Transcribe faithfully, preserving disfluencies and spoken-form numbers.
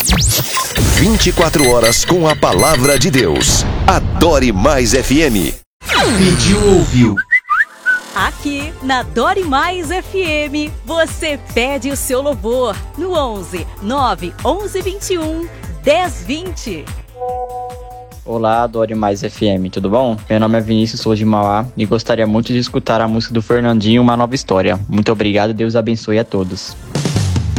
vinte e quatro horas com a palavra de Deus. Adore Mais F M. Pediu, ouviu. Aqui na Adore Mais F M, você pede o seu louvor no onze nove onze vinte e um dez vinte. Olá, Adore Mais F M, tudo bom? Meu nome é Vinícius, sou de Mauá e gostaria muito de escutar a música do Fernandinho, Uma Nova História. Muito obrigado, Deus abençoe a todos.